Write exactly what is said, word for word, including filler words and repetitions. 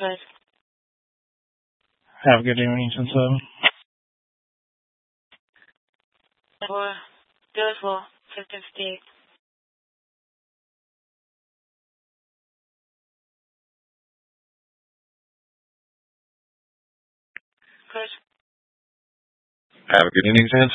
Good. Have a good evening, ten seven. For beautiful fifty fifty-eight. Good. Have a good evening, ten